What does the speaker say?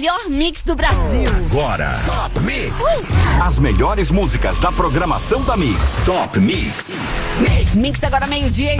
melhor mix do Brasil. Agora, Top Mix. As melhores músicas da programação da Mix. Top Mix. Mix agora meio-dia